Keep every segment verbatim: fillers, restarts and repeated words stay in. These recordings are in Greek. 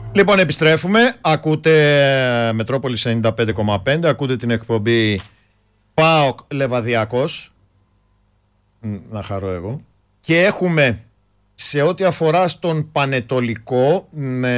Λοιπόν, επιστρέφουμε. Ακούτε Μετρόπολης ενενήντα πέντε κόμμα πέντε. Ακούτε την εκπομπή ΠΑΟΚ Λεβαδιακός. Να χαρώ εγώ. Και έχουμε σε ό,τι αφορά στον Πανετολικό με...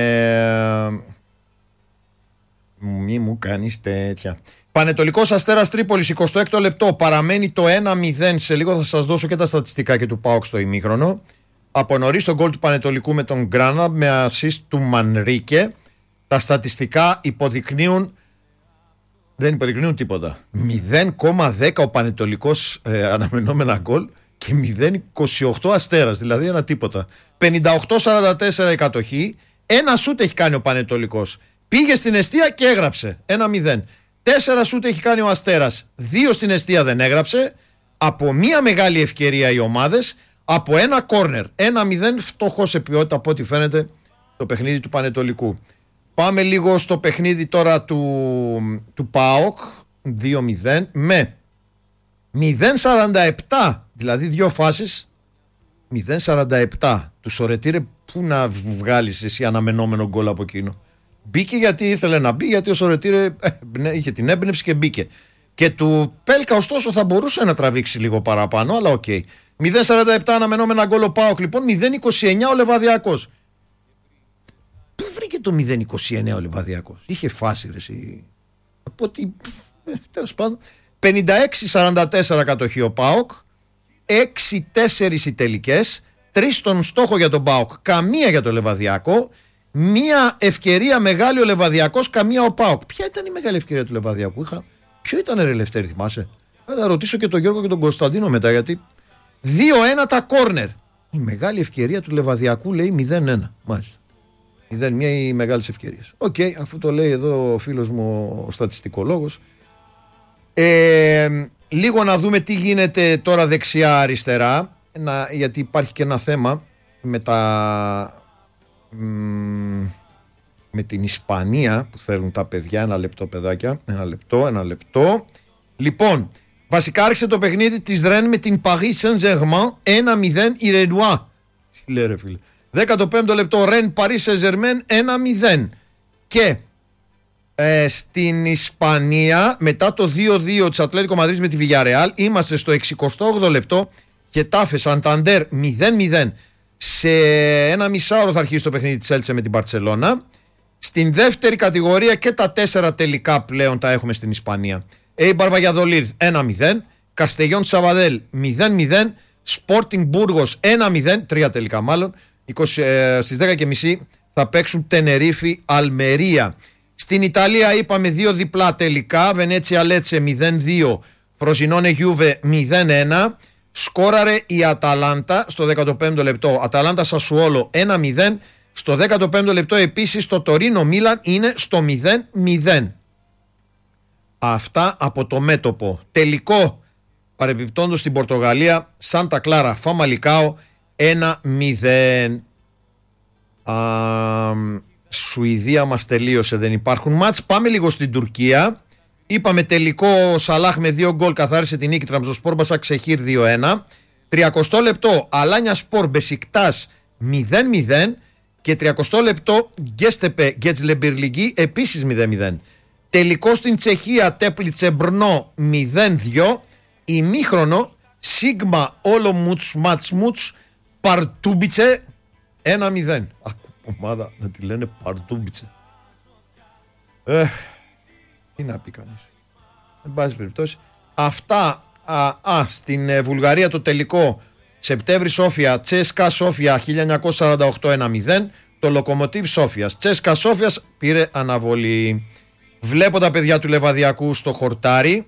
Μη μου κάνεις τέτοια. Πανετολικός Αστέρας Τρίπολης, εικοστό έκτο λεπτό. Παραμένει το ένα μηδέν. Σε λίγο θα σας δώσω και τα στατιστικά και του ΠΑΟΚ στο ημίχρονο. Από νωρίς τον γκολ του Πανετολικού με τον Γκράνα με assist του Μανρίκε. Τα στατιστικά υποδεικνύουν, δεν υποδεικνύουν τίποτα. μηδέν κόμμα δέκα ο Πανετολικός ε, αναμενόμενα γκολ και μηδέν κόμμα είκοσι οκτώ Αστέρας, δηλαδή ένα τίποτα. πενήντα οκτώ σαράντα τέσσερα η κατοχή. Ένα σούτ έχει κάνει ο Πανετολικός. Πήγε στην εστία και έγραψε ένα μηδέν. Τέσσερα σούτ έχει κάνει ο Αστέρας. Δύο στην εστία δεν έγραψε. Από μία μεγάλη ευκαιρία οι ομάδες. Από ένα κόρνερ. Ένα μηδέν φτωχό σε ποιότητα από ό,τι φαίνεται το παιχνίδι του Πανετολικού. Πάμε λίγο στο παιχνίδι τώρα του, του ΠΑΟΚ. δύο μηδέν με μηδέν σαράντα επτά. Δηλαδή δύο φάσεις. μηδέν σαράντα επτά. Του Σορετήρε, πού να βγάλεις εσύ αναμενόμενο γκολ από εκείνο. Μπήκε γιατί ήθελε να μπει, γιατί ο Σορετήρε ε, είχε την έμπνευση και μπήκε. Και του Πέλκα ωστόσο θα μπορούσε να τραβήξει λίγο παραπάνω, αλλά οκ. Okay. μηδέν σαράντα επτά αναμενόμενα γκολ ο ΠΑΟΚ, λοιπόν. μηδέν είκοσι εννιά ο Λεβαδιακός. Πού βρήκε το μηδέν είκοσι εννιά ο Λεβαδιακός? Είχε φάση ρε εσύ. Από ότι ε, τέλος πάντων. πενήντα έξι σαράντα τέσσερα κατοχή ο ΠΑΟΚ. έξι τέσσερα οι τελικές. τρία στον στόχο για τον ΠΑΟΚ, καμία για το Λεβαδιακό. Μία ευκαιρία μεγάλη ο Λεβαδιακός, καμία ο ΠΑΟΚ. Ποια ήταν η μεγάλη ευκαιρία του Λεβαδιακού? Είχα... Ποιο ήταν ρε Λευτέρη, θυμάσαι? Θα τα ρωτήσω και τον Γιώργο και τον Κωνσταντίνο μετά, γιατί δύο ένα τα κόρνερ. Η μεγάλη ευκαιρία του Λεβαδιακού λέει μηδέν ένα. Μάλιστα. μηδέν ένα οι μεγάλες ευκαιρίες. Οκ, okay, αφού το λέει εδώ ο φίλος μου ο στατιστικολόγος. Ε, λίγο να δούμε τι γίνεται τώρα δεξιά-αριστερά. Να, γιατί υπάρχει και ένα θέμα με τα... Μ, με την Ισπανία που θέλουν τα παιδιά. Ένα λεπτό παιδάκια. Ένα λεπτό, ένα λεπτό. Λοιπόν, βασικά άρχισε το παιχνίδι της Ρεν με την Paris Saint-Germain ένα μηδέν η Ρενουά. Τι λέει ρε φίλε. δέκατο πέμπτο λεπτό Ρεν Paris Saint-Germain ένα μηδέν. Και ε, στην Ισπανία μετά το δύο δύο της Ατλέτικο Μαδρίτης με τη Villarreal είμαστε στο εξηκοστό όγδοο λεπτό και Τάφε Σανταντέρ μηδέν μηδέν. Σε ένα μισάωρο θα αρχίσει το παιχνίδι της Έλτσε με την Μπαρτσελώνα. Στην δεύτερη κατηγορία και τα τέσσερα τελικά πλέον τα έχουμε στην Ισπανία. Έιμπαρ Βαγιαδολίδ ένα μηδέν, Καστεγιόν Σαβαδέλ μηδέν μηδέν, Sporting Burgos ένα μηδέν, τρία τελικά μάλλον. είκοσι, ε, στις δέκα και μισή θα παίξουν Τενερίφη Αλμερία. Στην Ιταλία είπαμε δύο διπλά τελικά, Βενέτσια Λέτσε μηδέν δύο, Φροζινόνε Γιούβε μηδέν ένα. Σκόραρε η Αταλάντα στο δέκατο πέμπτο λεπτό. Αταλάντα Σασουόλο ένα μηδέν. Στο δέκατο πέμπτο λεπτό επίσης το Τωρίνο Μίλαν είναι στο μηδέν μηδέν. Αυτά από το μέτωπο. Τελικό παρεμπιπτόντως στην Πορτογαλία, Σάντα Κλάρα Φαμαλικάο ένα μηδέν. Α, Σουηδία μας τελείωσε, δεν υπάρχουν μάτς. Πάμε λίγο στην Τουρκία. Είπαμε τελικό Σαλάχ με δύο γκολ καθάρισε την νίκη Τραμζοσπόρ Μπασαξεχήρ δύο ένα. τριακοστό λεπτό Αλάνια Σπορ Μπεσικτάς μηδέν μηδέν. Και τριακοστό λεπτό Γκέστεπε Γκέτσλεμπιρλιγκή επίσης μηδέν μηδέν. Τελικό στην Τσεχία Τέπλιτσε Μπρνό μηδέν δύο. Ημίχρονο Σίγμα Όλο Μουτς Ματς Μουτς Παρτούμπιτσε ένα μηδέν. Ακού ομάδα να τη λένε Παρτούμπιτσε. Ε, τι να πει κανείς. Εν πάση περιπτώσει. Αυτά α, α, στην ε, Βουλγαρία το τελικό Σεπτέμβρη Σόφια, Τσέσκα Σόφια χίλια εννιακόσια σαράντα οκτώ ένα μηδέν. Το Λοκομοτίβ Σόφιας. Τσέσκα Σόφιας πήρε αναβολή. Βλέπω τα παιδιά του Λεβαδιακού στο χορτάρι.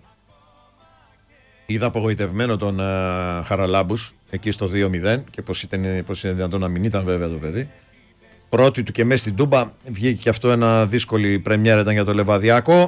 Είδα απογοητευμένο τον uh, Χαραλάμπους εκεί στο δύο μηδέν και πως, ήταν, πως είναι δυνατόν να μην ήταν βέβαια το παιδί. Πρώτη του και μέσα στην Τούμπα. Βγήκε και αυτό ένα δύσκολη πρεμιέρα ήταν για το Λεβαδιακό.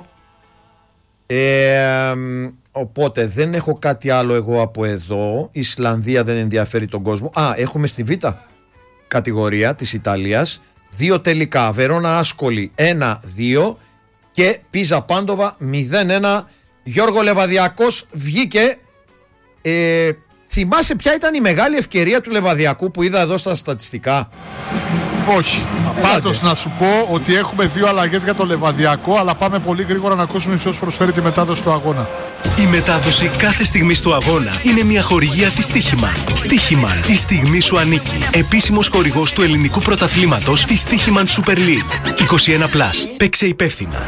Ε, οπότε δεν έχω κάτι άλλο εγώ από εδώ. Η Ισλανδία δεν ενδιαφέρει τον κόσμο. Α, έχουμε στη Β κατηγορία της Ιταλίας δύο τελικά. Βερόνα Άσκολη ένα δύο και Πίζα Πάντοβα μηδέν ένα. Γιώργο Λεβαδιακός βγήκε ε, Θυμάσαι ποια ήταν η μεγάλη ευκαιρία του Λεβαδιακού που είδα εδώ στα στατιστικά? Όχι. Πάντως να σου πω ότι έχουμε δύο αλλαγές για το Λεβαδιακό, αλλά πάμε πολύ γρήγορα να ακούσουμε ποιος προσφέρει τη μετάδοση του αγώνα. Η μετάδοση κάθε στιγμής του αγώνα είναι μια χορηγία της Stoiximan. Stoiximan, η στιγμή σου ανήκει. Επίσημος χορηγός του ελληνικού πρωταθλήματος της Stoiximan Super League. είκοσι ένα συν. Παίξε υπεύθυνα.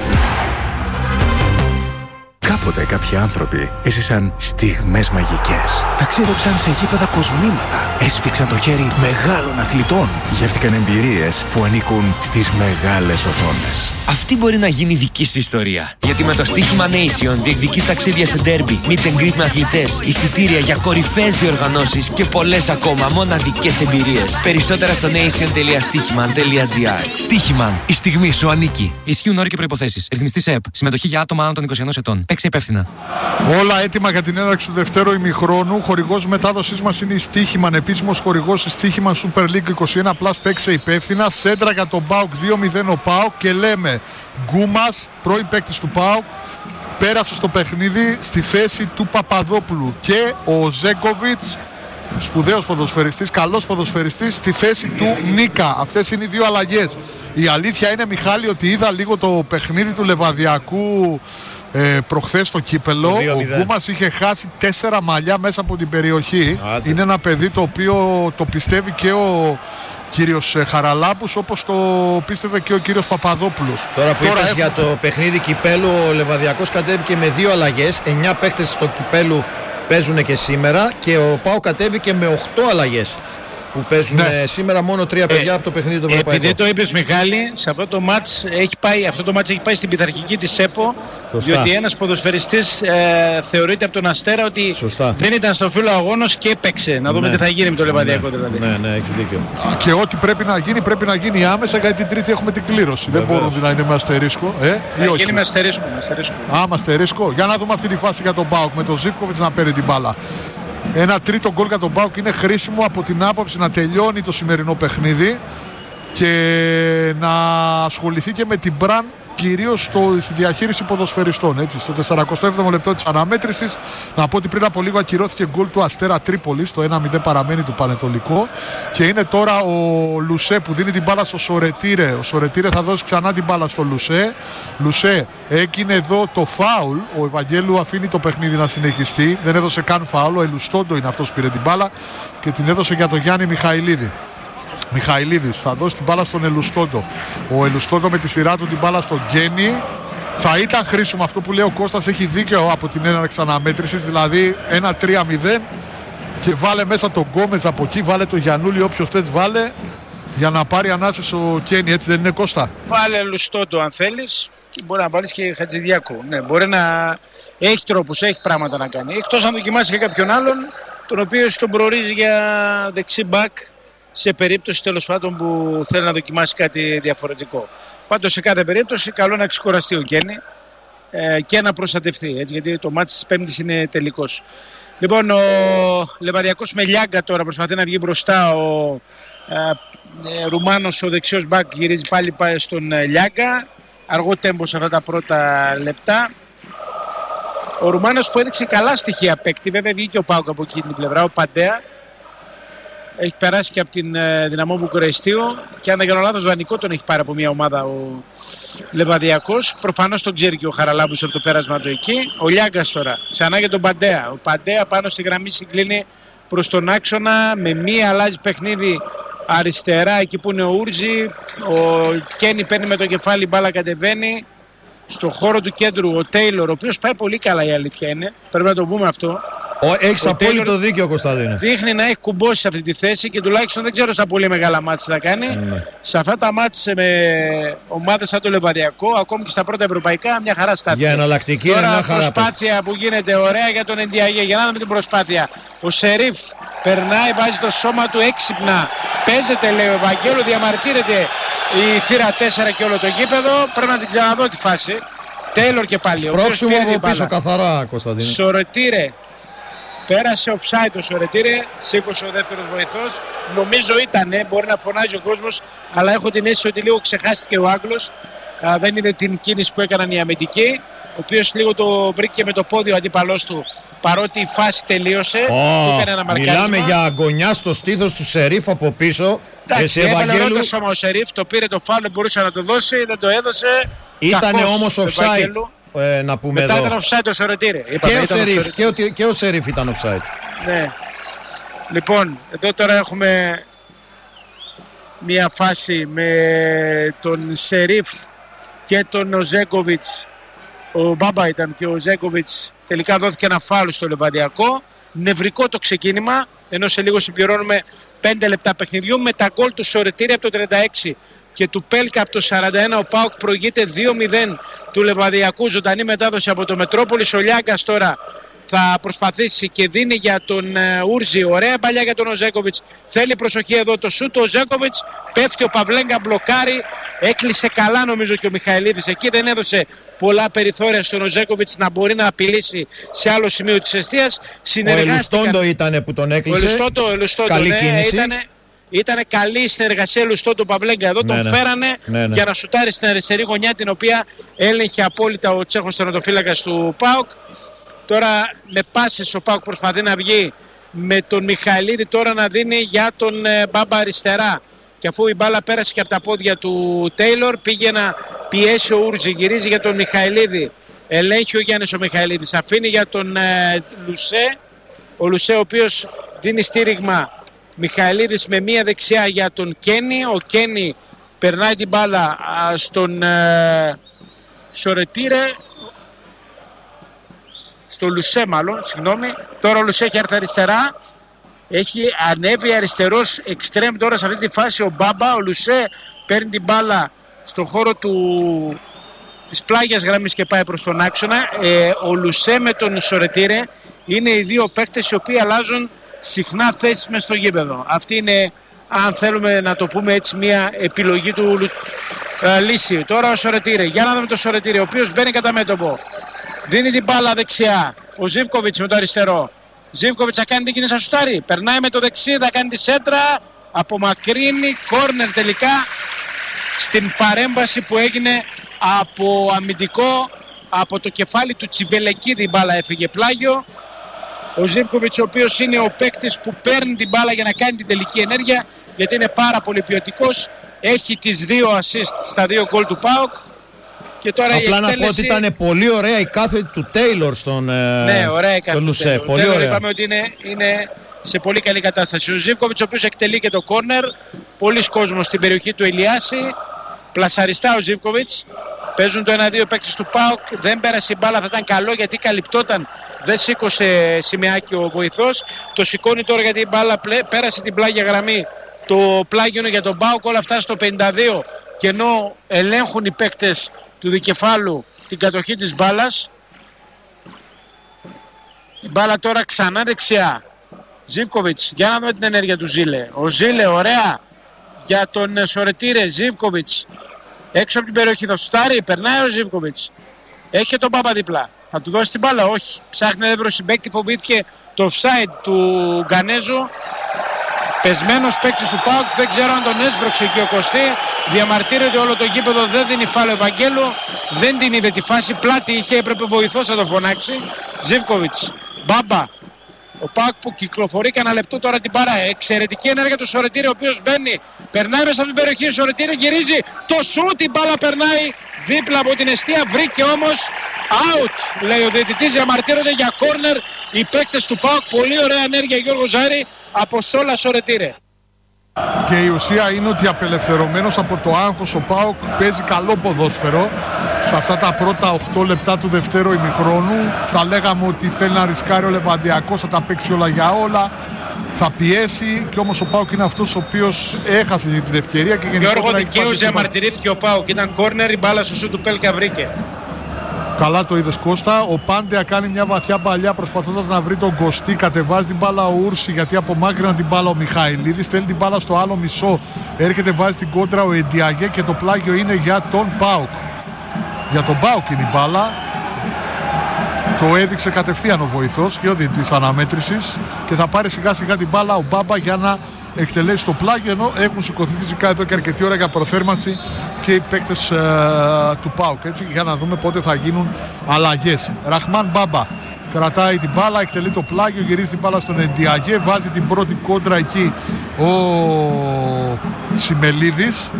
Κάποτε κάποιοι άνθρωποι έζησαν στιγμές μαγικές. Ταξίδεψαν σε γήπεδα κοσμήματα. Έσφιξαν το χέρι μεγάλων αθλητών. Γεύτηκαν εμπειρίες που ανήκουν στις μεγάλες οθόνες. Αυτή μπορεί να γίνει δική σου ιστορία. Γιατί με το Stoiximan Nation διεκδικείς ταξίδια σε ντέρμπι, meet and greet με αθλητές, εισιτήρια για κορυφαίες διοργανώσεις και πολλές ακόμα μοναδικές εμπειρίες. Περισσότερα στο nation τελεία stoiximan τελεία gr. Stoiximan, η στιγμή σου ανήκει. Ισχύουν όροι και προϋποθέσεις. Ρυθμιστής ΕΕΠ. Συμμετοχή για άτομα άνω των είκοσι ενός ετών. Παίξε υπεύθυνα. Όλα έτοιμα για την έναρξη του δευτέρου ημιχρόνου. Χορηγός μετάδοσής μας είναι η Stoiximan, επίσημος χορηγός της Stoiximan Super League είκοσι ένα συν. Παίξε υπεύθυνα. Σέντρα για τον ΠΑΟΚ δύο μηδέν ο ΠΑΟΚ και λέμε Γκούμας, πρώην παίκτης του ΠΑΟΚ, πέρασε στο παιχνίδι στη θέση του Παπαδόπουλου και ο Ζέκοβιτς, σπουδαίος ποδοσφαιριστής, καλός ποδοσφαιριστής, στη θέση του Νίκα. Αυτές είναι οι δύο αλλαγές. Η αλήθεια είναι, Μιχάλη, ότι είδα λίγο το παιχνίδι του Λεβαδιακού ε, προχθές στο κύπελο. Ο Γκούμας είχε χάσει τέσσερα μαλλιά μέσα από την περιοχή. Άντε. Είναι ένα παιδί το οποίο το πιστεύει και ο κύριος Χαραλάμπους, όπως το πίστευε και ο κύριος Παπαδόπουλος. Τώρα που Τώρα είπες έχουμε... για το παιχνίδι κυπέλου, ο Λεβαδιακός κατέβηκε με δύο αλλαγές. Εννιά παίχτες στο κυπέλου παίζουν και σήμερα και ο ΠΑΟ κατέβηκε με οκτώ αλλαγές που παίζουν ναι. σήμερα, μόνο τρία παιδιά ε, από το παιχνίδι του Ευρωπαϊκού. Επειδή το είπες, Μιχάλη, σε αυτό το μάτς έχει πάει, αυτό το μάτς έχει πάει στην πειθαρχική της ΕΠΟ. Σωστά. Διότι ένας ποδοσφαιριστής ε, θεωρείται από τον Αστέρα ότι Σωστά. δεν ήταν στο φύλλο αγώνος και έπαιξε. Να δούμε ναι. τι θα γίνει με το Λεβαδιακό ναι. δηλαδή. Ναι, ναι, έχεις δίκιο. Και ό,τι πρέπει να γίνει, πρέπει να γίνει άμεσα, γιατί την Τρίτη έχουμε την κλήρωση. Βεβαίως. Δεν μπορούν να είναι με αστερίσκο. Ε, θα γίνει όχι. με αστερίσκο. Με αστερίσκο. Α, με αστερίσκο. Για να δούμε αυτή τη φάση για τον ΠΑΟΚ με τον Ζίβκοβιτς να παίρνει την μπάλα. Ένα τρίτο γκολ για τον ΠΑΟΚ είναι χρήσιμο από την άποψη να τελειώνει το σημερινό παιχνίδι και να ασχοληθεί και με την Μπραν, κυρίως στο, στη διαχείριση ποδοσφαιριστών. Έτσι. Στο σαρανταεπτό έβδομο λεπτό της αναμέτρησης, να πω ότι πριν από λίγο ακυρώθηκε γκολ του Αστέρα Τρίπολης, το ένα μηδέν παραμένει του Πανετολικό, και είναι τώρα ο Λουσέ που δίνει την μπάλα στο Σορετήρε. Ο Σορετήρε θα δώσει ξανά την μπάλα στο Λουσέ. Λουσέ έγινε εδώ το φάουλ, ο Ευαγγέλου αφήνει το παιχνίδι να συνεχιστεί, δεν έδωσε καν φάουλ, ο Ελουστόντο είναι αυτός που πήρε την μπάλα και την έδωσε για τον Γιάννη Μιχαηλίδη. Μιχαηλίδης θα δώσει την μπάλα στον Ελουστόντο. Ο Ελουστόντο με τη σειρά του την μπάλα στον Γκένι. Θα ήταν χρήσιμο αυτό που λέει ο Κώστας, έχει δίκαιο από την έναρξη αναμέτρησης, δηλαδή ένα τρία μηδέν και βάλε μέσα τον Γκόμετς από εκεί, βάλε τον Γιαννούλη, όποιος θες βάλε, για να πάρει ανάσες ο Γκένι, έτσι δεν είναι, Κώστα? Βάλε Ελουστόντο αν θέλεις και μπορεί να βάλεις και Χατζηδιάκο. Ναι, μπορεί να έχει τρόπους, έχει πράγματα να κάνει. Εκτός αν δοκιμάσει και κάποιον άλλον, τον οποίο τον προορίζει για δεξί μπακ, σε περίπτωση τέλος πάντων που θέλει να δοκιμάσει κάτι διαφορετικό. Πάντως σε κάθε περίπτωση καλό να ξεκουραστεί ο Γκένι ε, και να προστατευτεί, έτσι, γιατί το μάτς της Πέμπτης είναι τελικός. Λοιπόν, ο Λεβαδιακός με Λιάγκα τώρα προσπαθεί να βγει μπροστά. Ο ε, ε, Ρουμάνος, ο δεξιός μπακ, γυρίζει πάλι πάει στον ε, Λιάγκα. Αργό τέμπο σε αυτά τα πρώτα λεπτά. Ο Ρουμάνος που έδειξε καλά στοιχεία παίκτη, βέβαια βγήκε ο Πάουκ από εκεί την πλευρά, ο Παντέα. Έχει περάσει και από την ε, Δυναμό Βουκουρεστίου και αν δεν κάνω λάθος, δανεικό τον έχει πάρει από μια ομάδα ο Λεβαδιακός. Προφανώς τον ξέρει και ο Χαραλάμπους από το πέρασμα του εκεί. Ο Λιάγκας τώρα, ξανά για τον Παντέα. Ο Παντέα πάνω στη γραμμή συγκλίνει προς τον άξονα, με μία αλλάζει παιχνίδι αριστερά εκεί που είναι ο Ούρζη. Ο Κένι παίρνει με το κεφάλι, μπάλα κατεβαίνει. Στο χώρο του κέντρου ο Τέιλορ, ο οποίος πάει πολύ καλά, η αλήθεια είναι. Πρέπει να το πούμε αυτό. Έχεις απόλυτο δίκιο, Κωνσταντίνε. Δείχνει να έχει κουμπώσει σε αυτή τη θέση και τουλάχιστον δεν ξέρω στα πολύ μεγάλα μάτς τι θα κάνει. Mm. Σε αυτά τα μάτς με ομάδες σαν το Λεβαδιακό, ακόμη και στα πρώτα ευρωπαϊκά, μια χαρά στάθηκε. Για εναλλακτική τώρα είναι μια χαρά. Προσπάθεια πέτυχε. Που γίνεται ωραία για τον Εντιαγέ. Για να δούμε την προσπάθεια. Ο Σερίφ περνάει, βάζει το σώμα του έξυπνα. Παίζεται, λέει ο Ευαγγέλου, διαμαρτύρεται η θύρα τέσσερα και όλο το γήπεδο. Πρέπει να την ξαναδώ τη φάση. Τέιλορ και πάλι. Σπρώξιμο από πίσω, καθαρά, Κωνσταντίνε. Σορετήρε. Πέρασε offside ο Σορετήρε, σήκωσε ο δεύτερος βοηθός. Νομίζω ήτανε, μπορεί να φωνάζει ο κόσμος, αλλά έχω την αίσθηση ότι λίγο ξεχάστηκε ο Άγγλος. Α, δεν είδε την κίνηση που έκαναν οι αμυντικοί, ο οποίος λίγο το βρήκε με το πόδι ο αντίπαλός του παρότι η φάση τελείωσε. Oh, μιλάμε για αγωνιά στο στήθος του Σερίφ από πίσω. Εντάξει, έβαλε το σώμα ο Σερίφ, το πήρε το φάουλ, μπορούσε να το δώσει, δεν το έδωσε. Ήτανε όμως offside, ε, να πούμε. Μετά εδώ. Ήταν offside ο Σωρετήρε. Και, ο Σερίφ, και, ο, και ο Σερίφ ήταν offside. Ναι. Λοιπόν, εδώ τώρα έχουμε μια φάση με τον Σερίφ και τον Οζέκοβιτς. Ο Μπάμπα ήταν και ο Ζέκοβιτς. Τελικά δόθηκε ένα φάουλ στο Λεβαδιακό. Νευρικό το ξεκίνημα, ενώ σε λίγο συμπληρώνουμε πέντε λεπτά παιχνιδιού. Με τα γκολ του Σωρετήρη από το τριάντα έξι και του Πέλκα από το σαράντα ένα, ο ΠΑΟΚ προηγείται δύο μηδέν του Λεβαδιακού. Ζωντανή μετάδοση από το Μετρόπολης. Ο Λιάγκας τώρα θα προσπαθήσει και δίνει για τον uh, Ούρζη. Ωραία παλιά για τον Οζέκοβιτς. Θέλει προσοχή εδώ το σούτ. Ο Οζέκοβιτς πέφτει, ο Παυλέγκα μπλοκάρει. Έκλεισε καλά νομίζω και ο Μιχαηλίδης. Εκεί δεν έδωσε πολλά περιθώρια στον Οζέκοβιτς να μπορεί να απειλήσει σε άλλο σημείο της εστίας. Ο Ελουστόντο ήταν που τον έκλεισε. Ο Ελουστόντο, ο Ελουστόντο, καλή ναι, κίνηση. Ήτανε, ήτανε καλή η συνεργασία Ελουστόντο Παυλέγκα. Εδώ ναι, τον ναι. φέρανε ναι, ναι. για να σουτάρει στην αριστερή γωνιά, την οποία έλεγχε απόλυτα ο Τσέχος τερματοφύλακας του ΠΑΟΚ. Τώρα με πάσες ο ΠΑΟΚ προσπαθεί να βγει με τον Μιχαηλίδη τώρα να δίνει για τον ε, Μπάμπα αριστερά. Και αφού η μπάλα πέρασε και από τα πόδια του Τέιλορ, πήγε να πιέσει ο Ούρτζη, γυρίζει για τον Μιχαηλίδη. Ελέγχει ο Γιάννης ο Μιχαηλίδης, αφήνει για τον ε, Λουσέ. Ο Λουσέ ο οποίος δίνει στήριγμα. Μιχαηλίδης με μία δεξιά για τον Κένι. Ο Κένι περνάει την μπάλα α, στον ε, Σωρετήρε. Στο Λουσέ μάλλον, συγγνώμη. Τώρα ο Λουσέ έχει έρθει αριστερά. Έχει ανέβει αριστερός εξτρέμ τώρα σε αυτή τη φάση ο Μπάμπα. Ο Λουσέ παίρνει την μπάλα στον χώρο του, της πλάγιας γραμμής και πάει προς τον άξονα. Ε, ο Λουσέ με τον Σωρετήρε είναι οι δύο παίκτες οι οποίοι αλλάζουν συχνά θέσεις μες στο γήπεδο. Αυτή είναι, αν θέλουμε να το πούμε έτσι, μια επιλογή του ε, λύση. Τώρα ο Σωρετήρε, για να δούμε το Σωρετήρε, ο οποίος μπαίνει κατά μέτωπο. Δίνει την μπάλα δεξιά. Ο Ζίβκοβιτς με το αριστερό. Ζίβκοβιτς θα κάνει την κίνηση, θα σουτάρει. Περνάει με το δεξί, θα κάνει τη σέντρα. Απομακρύνει, κόρνερ τελικά. Στην παρέμβαση που έγινε από αμυντικό, από το κεφάλι του Τσιβελεκίδη η μπάλα έφυγε πλάγιο. Ο Ζίβκοβιτς ο οποίος είναι ο παίκτης που παίρνει την μπάλα για να κάνει την τελική ενέργεια, γιατί είναι πάρα πολύ ποιοτικός. Έχει τις δύο assist στα δύο γκολ του ΠΑΟΚ. Και τώρα απλά η εκτέλεση... να πω ότι ήταν πολύ ωραία η κάθετη του Τέιλορ στον ναι, ωραία η κάθετη Λουσέ. Του πολύ Τέιλορ. ωραία. Είπαμε ότι είναι, είναι σε πολύ καλή κατάσταση. Ο Ζίβκοβιτς ο οποίος εκτελεί και το κόρνερ. Πολλοί κόσμος στην περιοχή του Ηλιάση. Πλασαριστά ο Ζίβκοβιτς. Παίζουν το ένα δύο παίκτες του ΠΑΟΚ. Δεν πέρασε η μπάλα, θα ήταν καλό γιατί καλυπτόταν. Δεν σήκωσε σημαίακι ο βοηθός. Το σηκώνει τώρα γιατί η μπάλα πλέ, πέρασε την πλάγια γραμμή. Το πλάγιο είναι για τον ΠΑΟΚ. Όλα αυτά στο πενήντα δύο. Και ενώ ελέγχουν οι παίκτες του δικεφάλου την κατοχή της μπάλας. Η μπάλα τώρα ξανά δεξιά. Ζίβκοβιτς, για να δούμε την ενέργεια του Ζήλε. Ο Ζήλε, ωραία, για τον Σωρετήρε. Ζίβκοβιτς, έξω από την περιοχή θα σουτάρει, περνάει ο Ζίβκοβιτς. Έχει και τον Πάπα δίπλα. Θα του δώσει την μπάλα, όχι. Ψάχνει εύρω συμπαίκτη, φοβήθηκε το offside του Γκανέζου. Πεσμένος παίκτης του ΠΑΟΚ, δεν ξέρω αν τον έσπρωξε εκεί ο Κωστή. Διαμαρτύρεται όλο το γήπεδο, δεν δίνει φάουλ Ευαγγέλου. Δεν την είδε τη φάση, πλάτη είχε, έπρεπε βοηθός να το φωνάξει. Ζίβκοβιτς, Μπάμπα. Ο ΠΑΟΚ που κυκλοφορεί κανένα λεπτό τώρα την πάρα. Εξαιρετική ενέργεια του Σωρετήρη, ο οποίος μπαίνει. Περνάει μέσα από την περιοχή, ο Σωρετήρη γυρίζει. Το σούτ, η μπάλα περνάει δίπλα από την εστία. Βρήκε όμως out, λέει ο διαιτητής. Διαμαρτύρονται για κόρνερ οι παίκτες του ΠΑΟΚ. Πολύ ωραία ενέργεια Γιώργο Ζάρη από Σόλα Σωρετήρε. Και η ουσία είναι ότι απελευθερωμένος από το άγχος ο ΠΑΟΚ παίζει καλό ποδόσφαιρο. Σε αυτά τα πρώτα οκτώ λεπτά του δευτέρου ημιχρόνου θα λέγαμε ότι θέλει να ρισκάρει ο Λεβαδιακός, θα τα παίξει όλα για όλα, θα πιέσει, και όμως ο ΠΑΟΚ είναι αυτός ο οποίος έχασε την ευκαιρία. Και Γιώργο, δικαίως διαμαρτυρήθηκε ο ΠΑΟΚ, ήταν κόρνερ, η μπάλα στο σου του Πέλκα βρήκε. Καλά το είδες Κώστα. Ο Πάντεα κάνει μια βαθιά παλιά προσπαθώντας να βρει τον Κωστή. Κατεβάζει την μπάλα ο Ούρση γιατί απομάκρυναν την μπάλα ο Μιχαηλίδης. Στέλνει την μπάλα στο άλλο μισό. Έρχεται, βάζει την κόντρα ο Εντιαγέ και το πλάγιο είναι για τον ΠΑΟΚ. Για τον ΠΑΟΚ είναι η μπάλα. Το έδειξε κατευθείαν ο βοηθός και ο διαιτητής αναμέτρησης. Και θα πάρει σιγά σιγά την μπάλα ο Μπάμπα για να εκτελέσει το πλάγιο, ενώ έχουν σηκωθεί φυσικά εδώ και αρκετή ώρα για προθέρμανση και οι παίκτες ε, του ΠΑΟΚ, έτσι, για να δούμε πότε θα γίνουν αλλαγές. Ραχμάν Μπάμπα κρατάει την μπάλα, εκτελεί το πλάγιο, γυρίζει την μπάλα στον Εντιαγέ, βάζει την πρώτη κόντρα εκεί ο Σιμελίδης.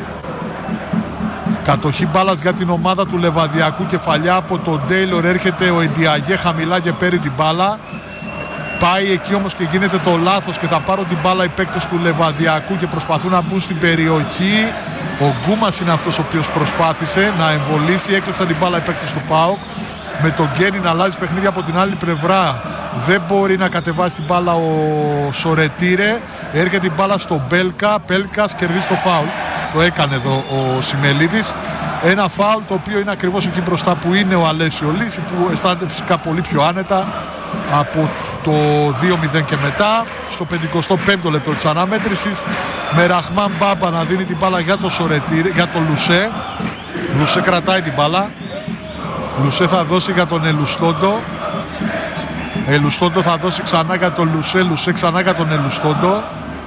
Κατοχή μπάλας για την ομάδα του Λεβαδιακού, κεφαλιά από τον Τέιλορ, έρχεται ο Εντιαγέ χαμηλά και παίρνει την μπάλα. Πάει εκεί όμως και γίνεται το λάθος και θα πάρουν την μπάλα οι παίκτες του Λεβαδιακού και προσπαθούν να μπουν στην περιοχή. Ο Γκούμας είναι αυτός ο οποίος προσπάθησε να εμβολήσει, έκλεψαν την μπάλα οι παίκτες του ΠΑΟΚ. Με τον Γκένι να αλλάζει παιχνίδι από την άλλη πλευρά, δεν μπορεί να κατεβάσει την μπάλα ο Σορετήρε. Έρχεται την μπάλα στον Μπέλκα, Μπέλκας κερδίζει το φάουλ. Το έκανε εδώ ο Σιμελίδης. Ένα φάουλ το οποίο είναι ακριβώς εκεί μπροστά που είναι ο Αλέσιο Λύση, που αισθάνεται φυσικά πολύ πιο άνετα από το δύο μηδέν και μετά. Στο πενηκοστό πέμπτο λεπτό της αναμέτρησης, με Ραχμάν Μπάμπα να δίνει την μπάλα για το Σορετήρε, για το Λουσέ. Λουσέ κρατάει την μπάλα. Λουσέ θα δώσει για τον Ελουστόντο. Ελουστόντο θα δώσει ξανά για τον Λουσέ. Λουσέ ξανά για τον Ελουστόντο.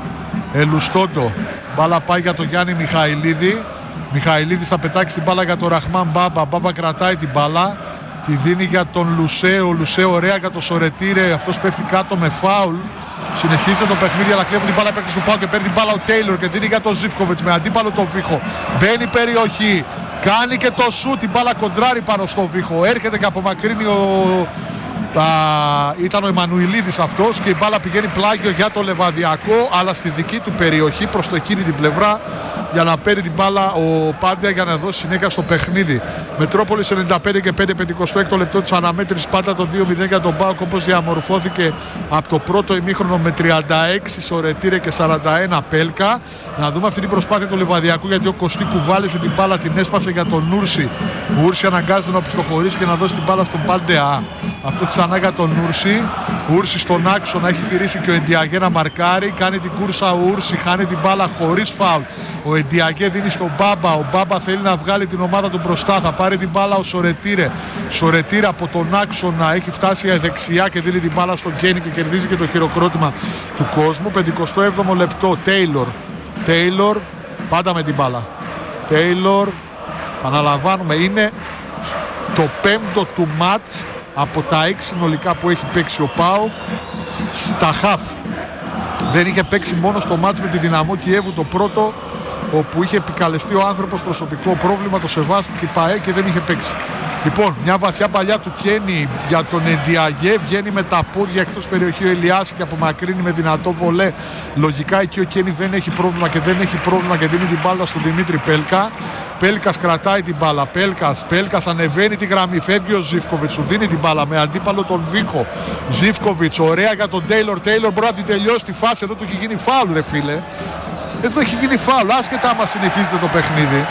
Ελουστόντο. Μπάλα πάει για τον Γιάννη Μιχαηλίδη. Μιχαηλίδης θα πετάξει την μπάλα για τον Ραχμάν Μπάμπα. Μπάμπα κρατάει την μπάλα. Τη δίνει για τον Λουσέ. Ο Λουσέ ωραία για τον Σορετήρε. Αυτός πέφτει κάτω με φάουλ. Συνεχίζει το παιχνίδι, αλλά κλέβουν την μπάλα παίκτες του ΠΑΟΚ και παίρνει την μπάλα ο Τέιλορ και δίνει για τον Ζίβκοβιτς με αντίπαλο τον Βίχο. Μπαίνει περιοχή. Κάνει και το σου, την μπάλα κοντράρει πάνω στο Βίχο. Έρχεται και απομακρύνει ο... Τα... Ήταν ο Εμμανουηλίδης αυτός και η μπάλα πηγαίνει πλάγιο για το Λεβαδιακό, αλλά στη δική του περιοχή προς το εκείνη την πλευρά, για να παίρνει την μπάλα ο Πάντια για να δώσει συνέχεια στο παιχνίδι. Μετρόπολης ενενήντα πέντε και πέντε, πενηκοστό έκτο λεπτό της αναμέτρησης, πάντα το δύο μηδέν για τον ΠΑΟΚ, όπως διαμορφώθηκε από το πρώτο ημίχρονο με τριάντα έξι Σορετήρε και σαράντα ένα Πέλκα. Να δούμε αυτή την προσπάθεια του Λεβαδιακού, γιατί ο Κωστή κουβάλισε την μπάλα, την έσπασε για τον Ούρση. Ο Ούρση αναγκάζεται να πιστοχωρήσει και να δώσει την μπάλα στον Πάντεα. Αυτό ξανά για τον Ούρση. Ούρση στον άξονα, έχει γυρίσει και ο Εντιαγέ να μαρκάρει. Κάνει την κούρσα ο Ούρση, χάνει την μπάλα χωρίς φάουλ. Ο Εντιαγέ δίνει στον Μπάμπα. Ο Μπάμπα θέλει να βγάλει την ομάδα του μπροστά. Θα πάρει την μπάλα ο Σορετήρε. Σορετήρε από τον άξονα έχει φτάσει δεξιά και δίνει την μπάλα στον Γκένι και κερδίζει και το χειροκρότημα του κόσμου. πενηκοστό έβδομο λεπτό. Τέιλορ. Τέιλορ πάντα με την μπάλα. Τέιλορ, επαναλαμβάνουμε, είναι το πέμπτο του μάτς από τα έξι συνολικά που έχει παίξει ο ΠΑΟΚ στα χαφ. Δεν είχε παίξει μόνο στο μάτς με τη Δυναμό Κιέβου το πρώτο, όπου είχε επικαλεστεί ο άνθρωπος προσωπικό πρόβλημα, το σεβάστηκε η ΠΑΕ και δεν είχε παίξει. Λοιπόν, μια βαθιά παλιά του Κένι για τον Εντιαγέ, βγαίνει με τα πόδια εκτός περιοχή ο Ελιάση και απομακρύνει με δυνατό βολέ. Λογικά εκεί ο Κένι δεν έχει πρόβλημα και δεν έχει πρόβλημα και δίνει την μπάλα στον Δημήτρη Πέλκα. Πέλκας κρατάει την μπάλα. Πέλκας, Πέλκας ανεβαίνει τη γραμμή. Φεύγει ο Ζίβκοβιτς, του δίνει την μπάλα με αντίπαλο τον Βίχο. Ζίβκοβιτς, ωραία για τον Τέιλορ. Τέιλορ μπορεί να την τελειώσει τη φάση. Εδώ του έχει γίνει φάουλ, ρε φίλε. Εδώ έχει γίνει φάουλ, άσχετα άμα συνεχίζεται το παιχνίδι.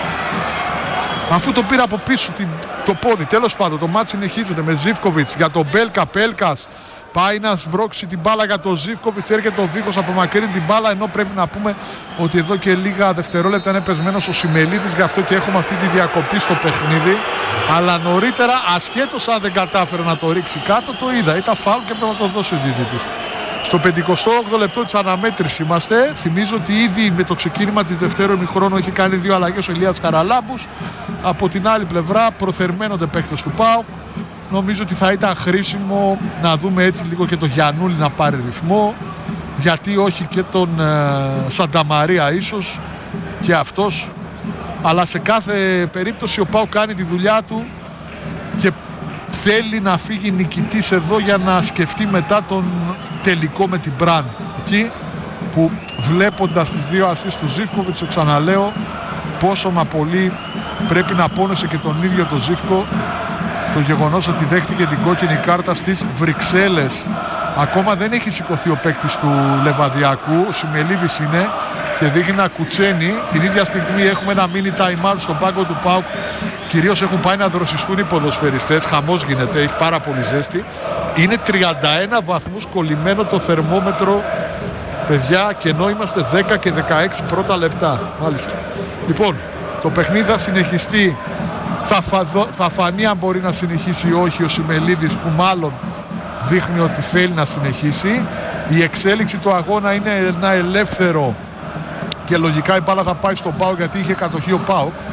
Αφού το πήρε από πίσω το πόδι, τέλος πάντων το μάτς συνεχίζεται με Ζίβκοβιτς για τον Μπέλκα. Πέλκας πάει να σμπρώξει την μπάλα για τον Ζίβκοβιτς, έρχεται ο Βίχος, απομακρύνει την μπάλα, ενώ πρέπει να πούμε ότι εδώ και λίγα δευτερόλεπτα είναι πεσμένος ο Σιμελίδης, γι' αυτό και έχουμε αυτή τη διακοπή στο παιχνίδι. Αλλά νωρίτερα, ασχέτως αν δεν κατάφερε να το ρίξει κάτω, το είδα, ήταν φάουλ και πρέπει να το δώσει ο διαιτητής. Στο πενηκοστό όγδοο λεπτό της αναμέτρησης είμαστε. Θυμίζω ότι ήδη με το ξεκίνημα της δευτέρου ημιχρόνου έχει κάνει δύο αλλαγές ο Ηλίας Καραλάμπους. Από την άλλη πλευρά προθερμαίνονται παίκτες του ΠΑΟΚ. Νομίζω ότι θα ήταν χρήσιμο να δούμε έτσι λίγο και τον Γιαννούλη να πάρει ρυθμό. Γιατί όχι και τον ε, Σανταμαρία ίσως και αυτός. Αλλά σε κάθε περίπτωση ο ΠΑΟΚ κάνει τη δουλειά του και θέλει να φύγει νικητής εδώ για να σκεφτεί μετά τον τελικό με την Μπραν. Εκεί που βλέποντας τις δύο ασίστ του Ζίβκοβιτς, το ξαναλέω, πόσο μα πολύ πρέπει να πόνεσε και τον ίδιο τον Ζίβκο το γεγονός ότι δέχτηκε την κόκκινη κάρτα στις Βρυξέλλες. Ακόμα δεν έχει σηκωθεί ο παίκτης του Λεβαδιακού, ο Σιμελίδης είναι και δείχνει να κουτσένει. Την ίδια στιγμή έχουμε ένα mini time out στον πάγκο του ΠΑΟΚ. Κυρίως έχουν πάει να δροσιστούν οι ποδοσφαιριστές. Χαμός γίνεται, έχει πάρα πολύ ζέστη. Είναι τριάντα ένα βαθμούς κολλημένο το θερμόμετρο, παιδιά, και ενώ είμαστε δέκα και δεκαέξι πρώτα λεπτά. Μάλιστα. Λοιπόν, το παιχνίδι θα συνεχιστεί. Θα, φαδο, θα φανεί αν μπορεί να συνεχίσει ή όχι ο Σιμελίδης, που μάλλον δείχνει ότι θέλει να συνεχίσει. Η εξέλιξη του αγώνα είναι ένα ελεύθερο και λογικά η μπάλα θα πάει στον ΠΑΟΚ, γιατί είχε κατοχή ο ΠΑΟΚ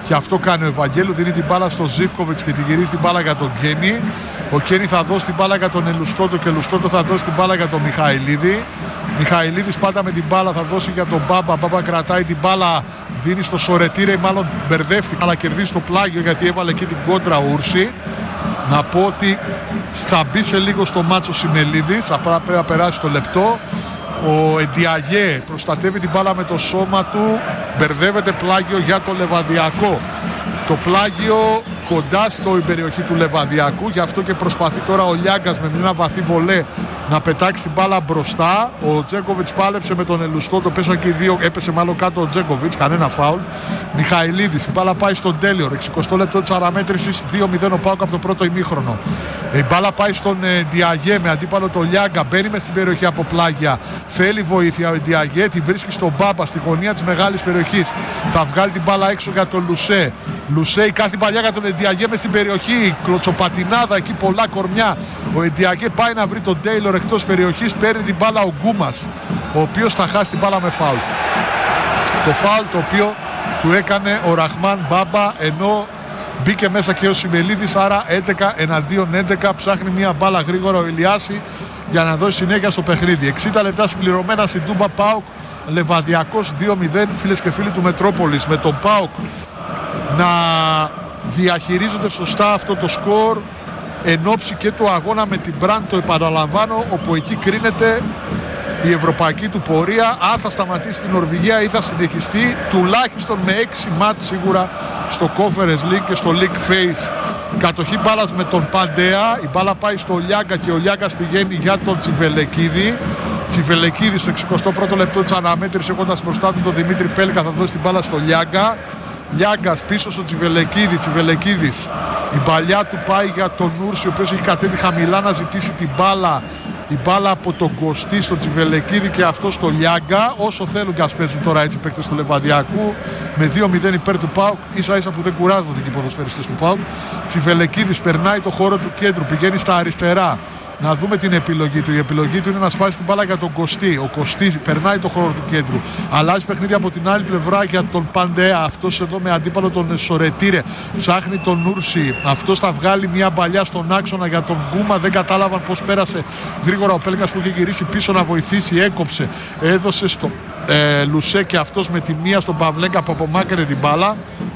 Και αυτό κάνει ο Ευαγγέλου, δίνει την μπάλα στον Ζίβκοβιτς και τη γυρίζει την μπάλα για τον Κένι. Ο Κένι θα δώσει την μπάλα για τον Ελουστότο και ο Ελουστότο θα δώσει την μπάλα για τον Μιχαηλίδη. Μιχαηλίδης πάντα με την μπάλα θα δώσει για τον Μπάμπα. Μπάμπα κρατάει την μπάλα, δίνει στο Σορετήρε, μάλλον μπερδεύτηκε, αλλά κερδίζει το πλάγιο γιατί έβαλε εκεί την κόντρα ο Ούρση. Να πω ότι θα μπει σε λίγο στο μάτσο Σιμελίδης, απλά πρέπει να περάσει το λεπτό. Ο Εντιαγέ προστατεύει την μπάλα με το σώμα του, μπερδεύεται πλάγιο για το Λεβαδιακό. Το πλάγιο κοντά στην περιοχή του Λεβαδιακού, γι' αυτό και προσπαθεί τώρα ο Λιάγκας με μια βαθύ βολέ να πετάξει την μπάλα μπροστά. Ο Τζέκοβιτς πάλεψε με τον Ελουστότο, πέσαν και οι δύο, έπεσε μάλλον κάτω ο Τζέκοβιτς, κανένα φάουλ. Μιχαηλίδης, η μπάλα πάει στον Τέλειορ, εξηκοστό λεπτό της αναμέτρησης, δύο μηδέν ο ΠΑΟΚ από το πρώτο ημίχρονο. Η μπάλα πάει στον ε, Ντιαγέ με αντίπαλο τον Λιάγκα, μπαίνει μες στην περιοχή από πλάγια, θέλει βοήθεια ο Ντιαγέ, τη βρίσκει στον Μπάμπα στη γωνία της μεγάλης περιοχής, θα βγάλει την μπάλα έξω για τον Λουσέ. Λουσέ, η κάθε παλιά για τον Εντιαγέ μες στην περιοχή, κλωτσοπατινάδα εκεί, πολλά κορμιά. Ο Εντιαγέ πάει να βρει τον Τέιλορ εκτός περιοχής, παίρνει την μπάλα ο Γκούμας, ο οποίος θα χάσει την μπάλα με φάουλ. Το φάουλ το οποίο του έκανε ο Ραχμάν Μπάμπα, ενώ μπήκε μέσα και ο Σιμελίδης, άρα έντεκα εναντίον έντεκα, ψάχνει μια μπάλα γρήγορα ο Ηλιάση για να δώσει συνέχεια στο παιχνίδι. εξήντα λεπτά συμπληρωμένα στην Τούμπα. ΠΑΟΚ Λεβαδιακός δύο μηδέν, φίλες και φίλοι του Μετρόπολης, με τον ΠΑΟΚ να διαχειρίζονται σωστά αυτό το σκορ εν ώψη και του αγώνα με την Μπραντ, το επαναλαμβάνω, όπου εκεί κρίνεται η ευρωπαϊκή του πορεία, αν θα σταματήσει στην Νορβηγία ή θα συνεχιστεί τουλάχιστον με έξι μάτς σίγουρα στο Conference League και στο League Phase. Κατοχή μπάλας με τον Παντέα, η μπάλα πάει στο Λιάγκα και ο Λιάγκας πηγαίνει για τον Τσιβελεκίδη. Τσιβελεκίδη στο εξηκοστό πρώτο λεπτό της αναμέτρησης, έχοντας μπροστά του τον Δημήτρη Πέλκα, θα δώσει την μπάλα στο Λιάγκα. Λιάγκας πίσω στο Τσιβελεκίδη, Τσιβελεκίδης, η παλιά του πάει για τον Ούρση, ο οποίος έχει κατέβει χαμηλά να ζητήσει την μπάλα. Η μπάλα από τον Κωστή στο Τσιβελεκίδη και αυτό στο Λιάγκα. Όσο θέλουν και ας παίζουν τώρα έτσι παίκτες του Λεβαδιακού, με δύο μηδέν υπέρ του ΠΑΟΚ, ίσα ίσα που δεν κουράζονται και οι ποδοσφαιριστές του ΠΑΟΚ. Τσιβελεκίδης περνάει το χώρο του κέντρου, πηγαίνει στα αριστερά. Να δούμε την επιλογή του. Η επιλογή του είναι να σπάσει την μπάλα για τον Κωστή. Ο Κωστή περνάει το χώρο του κέντρου. Αλλάζει παιχνίδι από την άλλη πλευρά για τον Παντέα. Αυτός εδώ με αντίπαλο τον Σορετήρε. Ψάχνει τον Νούρση. Αυτός θα βγάλει μια μπαλιά στον άξονα για τον Γκούμα. Δεν κατάλαβαν πώς πέρασε γρήγορα ο Πέλκας που είχε γυρίσει πίσω να βοηθήσει. Έκοψε. Έδωσε στο ε, Λουσέ και αυτός με τη μία στον Παυλέγκα που απομάκρυνε την μπάλα.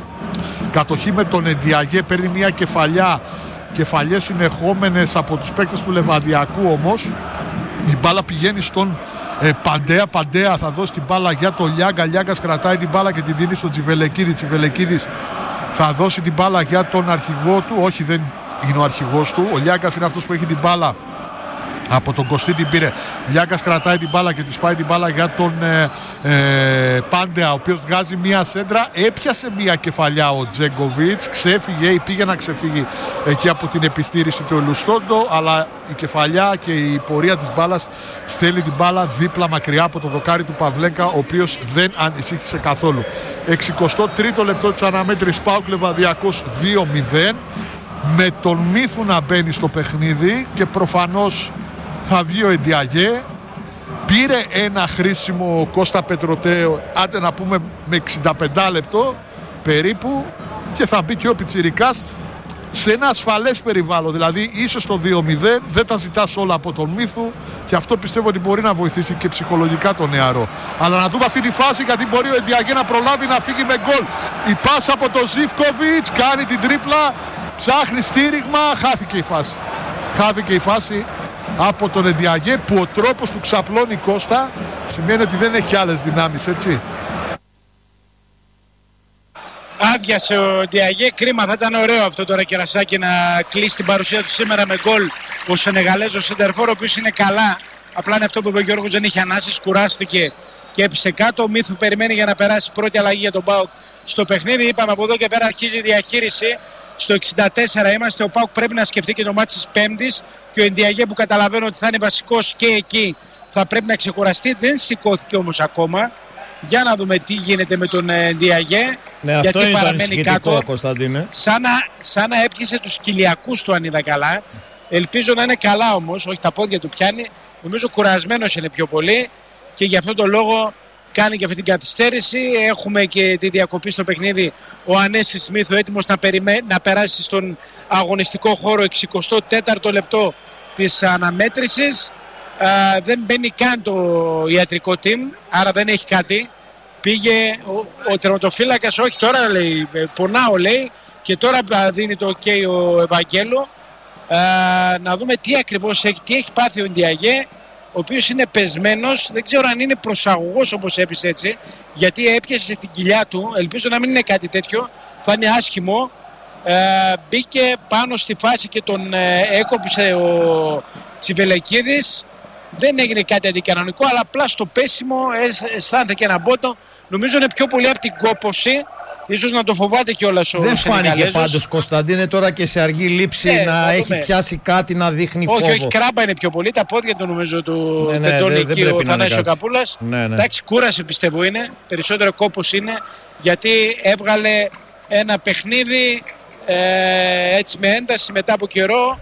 Κατοχή με τον Εντιαγέ. Παίρνει μια κεφαλιά. Κεφαλιές συνεχόμενες από τους παίκτες του Λεβαδιακού όμως. Η μπάλα πηγαίνει στον ε, Παντέα. Παντέα θα δώσει την μπάλα για τον Λιάγκα. Λιάγκας κρατάει την μπάλα και τη δίνει στον Τσιβελεκίδη. Τσιβελεκίδης θα δώσει την μπάλα για τον αρχηγό του. Όχι, δεν είναι ο αρχηγός του. Ο Λιάγκας είναι αυτός που έχει την μπάλα. Από τον Κωστή την πήρε. Λιάγκας κρατάει την μπάλα και τη πάει την μπάλα για τον ε, ε, Πάντεα, ο οποίος βγάζει μία σέντρα. Έπιασε μία κεφαλιά ο Τζέγκοβιτς, ξέφυγε ή πήγε να ξεφύγει εκεί από την επιστήρηση του Ελουστόντο, αλλά η κεφαλιά και η πορεία της μπάλας στέλνει την μπάλα δίπλα μακριά από το δοκάρι του Παυλέκα, ο οποίος δεν ανησύχησε καθόλου. εξηκοστό τρίτο λεπτό της αναμέτρησης, ΠΑΟΚ Λεβαδιακός δύο μηδέν, με τον Μίθου να μπαίνει στο παιχνίδι και προφανώς θα βγει ο Εντιαγέ. Πήρε ένα χρήσιμο Κώστα Πετροτέο, άντε να πούμε με εξήντα πέντε λεπτό περίπου, και θα μπει και ο Πιτσιρικάς σε ένα ασφαλές περιβάλλον. Δηλαδή είσαι στο δύο μηδέn, δεν τα ζητάς όλα από τον Μίθου, και αυτό πιστεύω ότι μπορεί να βοηθήσει και ψυχολογικά τον νεαρό. Αλλά να δούμε αυτή τη φάση, γιατί μπορεί ο Εντιαγέ να προλάβει να φύγει με γκολ. Η πάσα από τον Ζίβκοβιτς, κάνει την τρίπλα, ψάχνει στήριγμα, χάθηκε η φάση. Χάθηκε η φάση από τον Εντιαγέ, που ο τρόπος που ξαπλώνει Κώστα σημαίνει ότι δεν έχει άλλες δυνάμεις, έτσι. Άδειασε ο Ντιαγέ, κρίμα, θα ήταν ωραίο αυτό τώρα Κερασάκι να κλείσει την παρουσία του σήμερα με γκολ ο Σενεγαλέζος σεντερφόρ, ο οποίος είναι καλά. Απλά είναι αυτό που είπε ο Γιώργος, δεν είχε ανάσεις, κουράστηκε και έπεισε κάτω. Ο Μίθου περιμένει για να περάσει πρώτη αλλαγή για τον ΠΑΟΚ στο παιχνίδι. Είπαμε από εδώ και πέρα αρχίζει η διαχείριση. Στο εξήντα τέσσερα είμαστε, ο ΠΑΟΚ πρέπει να σκεφτεί και το μάτι της Πέμπτης, και ο Εντιαγέ, που καταλαβαίνω ότι θα είναι βασικός και εκεί, θα πρέπει να ξεκουραστεί. Δεν σηκώθηκε όμως ακόμα. Για να δούμε τι γίνεται με τον Εντιαγέ. Ναι, γιατί αυτό είναι παραμένει κάτω, Κωνσταντίνε. Σαν να, σαν να έπιασε τους κοιλιακούς του, αν είδα καλά. Ελπίζω να είναι καλά όμως, όχι τα πόδια του πιάνει. Νομίζω κουρασμένος είναι πιο πολύ, και γι' αυτό το λόγο κάνει και αυτή την καθυστέρηση. Έχουμε και τη διακοπή στο παιχνίδι. Ο Ανέσης Σμίθ έτοιμος να, περιμέ... να περάσει στον αγωνιστικό χώρο εξηκοστό τέταρτο λεπτό της αναμέτρησης. Α, δεν μπαίνει καν το ιατρικό team, άρα δεν έχει κάτι. Πήγε ο, ο τερματοφύλακας, όχι τώρα λέει, πονάω λέει, και τώρα δίνει το ok ο Ευαγγέλου. Α, να δούμε τι ακριβώς έχει, τι έχει πάθει ο Ντιαγέ, ο οποίος είναι πεσμένος, δεν ξέρω αν είναι προσαγωγός όπως έπεισε έτσι, γιατί έπιασε την κοιλιά του, ελπίζω να μην είναι κάτι τέτοιο, θα είναι άσχημο. Ε, μπήκε πάνω στη φάση και τον ε, έκοψε ο Τσιβελεκίδης. Δεν έγινε κάτι αντικανονικό, αλλά απλά στο πέσιμο αισθάνθηκε ένα μπότο. Νομίζω είναι πιο πολύ από την κόπωση. Ίσως να το φοβάται κιόλας ο Δεν Σενεγαλέζος. φάνηκε πάντως, Κωνσταντίνε, τώρα και σε αργή λήψη ναι, να έχει πιάσει κάτι να δείχνει όχι, φόβο. Όχι, κράμπα είναι πιο πολύ. Τα πόδια του νομίζω του ναι, ναι, τεντώνει δεν, εκεί δεν ο Θανάσης Καπούλας. Ναι, ναι. Εντάξει, κούρασε πιστεύω είναι. Περισσότερο κόπος είναι. Γιατί έβγαλε ένα παιχνίδι ε, έτσι με ένταση μετά από καιρό.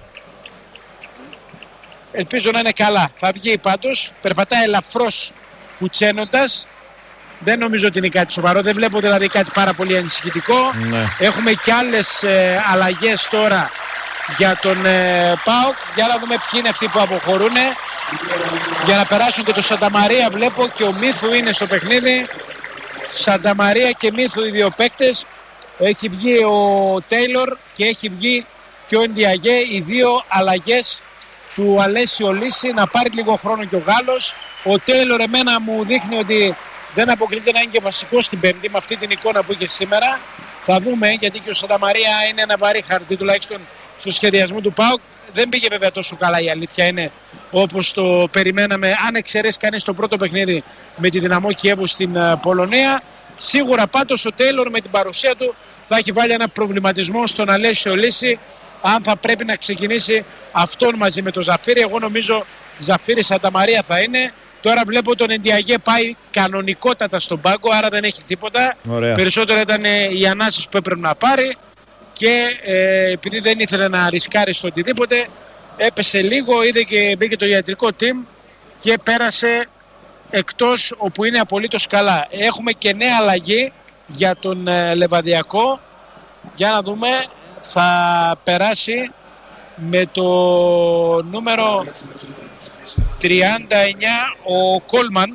Ελπίζω να είναι καλά. Θα βγει πάντως. Περπατάει ελαφρώς κουτσένοντας. Δεν νομίζω ότι είναι κάτι σοβαρό. Δεν βλέπω δηλαδή κάτι πάρα πολύ ανησυχητικό. Ναι. Έχουμε και άλλες ε, αλλαγές τώρα για τον ε, ΠΑΟΚ. Για να δούμε ποιοι είναι αυτοί που αποχωρούν. Για να περάσουν και το Σανταμαρία. Βλέπω και ο Μίθου είναι στο παιχνίδι. Σανταμαρία και Μίθου οι δύο παίκτες. Έχει βγει ο Τέιλορ και έχει βγει και ο Ντιαγέ. Οι δύο αλλαγές του Αλέσιο Λύση, να πάρει λίγο χρόνο και ο Γάλλος. Ο Τέιλορ εμένα μου δείχνει ότι δεν αποκλείται να είναι και βασικός στην Πέμπτη με αυτή την εικόνα που είχε σήμερα. Θα δούμε, γιατί και ο Σανταμαρία είναι ένα βαρύ χαρτί τουλάχιστον στο σχεδιασμό του ΠΑΟΚ. Δεν πήγε βέβαια τόσο καλά, η αλήθεια είναι, όπως το περιμέναμε, αν εξαιρέσει κανείς το πρώτο παιχνίδι με τη Δυναμό Κιέβου στην Πολωνία. Σίγουρα πάντως ο Τέιλορ με την παρουσία του θα έχει βάλει ένα προβληματισμό στον Αλέσιο Λύση, αν θα πρέπει να ξεκινήσει αυτόν μαζί με τον Ζαφίρι. Εγώ νομίζω Ζαφίρι Σανταμαρία θα είναι. Τώρα βλέπω τον Ντιαγέ πάει κανονικότατα στον πάγκο, άρα δεν έχει τίποτα. Ωραία. Περισσότερο ήταν οι ανάσεις που έπρεπε να πάρει και ε, επειδή δεν ήθελε να ρισκάρει στο οτιδήποτε, έπεσε λίγο, είδε και μπήκε το ιατρικό team και πέρασε εκτός, όπου είναι απολύτως καλά. Έχουμε και νέα αλλαγή για τον ε, Λεβαδιακό. Για να δούμε, θα περάσει με το νούμερο τριάντα εννιά ο Κόλμαν,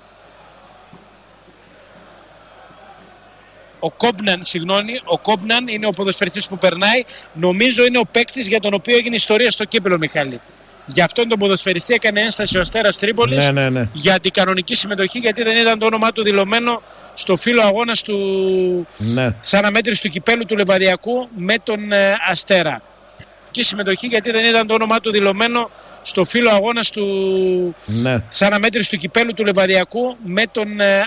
ο Κόμπναν, συγγνώμη, ο Κόμπναν είναι ο ποδοσφαιριστής που περνάει. Νομίζω είναι ο παίκτης για τον οποίο έγινε ιστορία στο κύπελλο, Μιχάλη. Για αυτόν τον ποδοσφαιριστή έκανε ένσταση ο Αστέρας Τρίπολης, ναι, ναι, ναι. για την κανονική συμμετοχή, γιατί δεν ήταν το όνομά του δηλωμένο στο φύλλο αγώνας του, ναι. της αναμέτρησης του κυπέλου του Λεβαδιακού με τον ε, Αστέρα. Και συμμετοχή γιατί δεν ήταν το όνομά του δηλωμένο στο φύλλο αγώνας του, ναι. της αναμέτρησης του κυπέλου του Λεβαδιακού με τον ε,